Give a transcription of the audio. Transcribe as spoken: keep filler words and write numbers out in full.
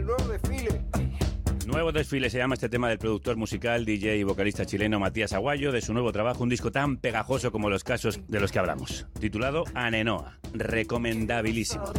Nuevo desfile. Nuevo desfile se llama este tema del productor musical, D J y vocalista chileno Matías Aguayo, de su nuevo trabajo, un disco tan pegajoso como los casos de los que hablamos, titulado Anenoa, recomendabilísimo.